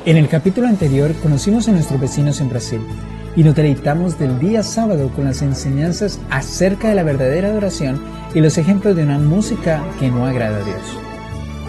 En el capítulo anterior conocimos a nuestros vecinos en Brasil y nos deleitamos del día sábado con las enseñanzas acerca de la verdadera adoración y los ejemplos de una música que no agrada a Dios.